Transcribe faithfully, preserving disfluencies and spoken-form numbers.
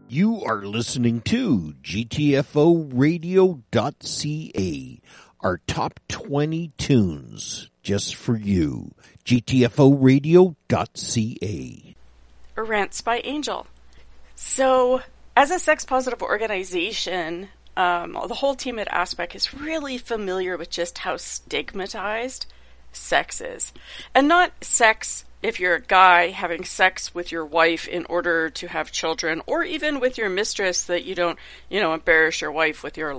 You are listening to G T F O radio dot C A, our top twenty tunes just for you. G T F O radio dot C A. Rants by Angel. So, as a sex-positive organization, um, the whole team at Aspect is really familiar with just how stigmatized sex is. And not sex if you're a guy having sex with your wife in order to have children, or even with your mistress, that you don't, you know, embarrass your wife with your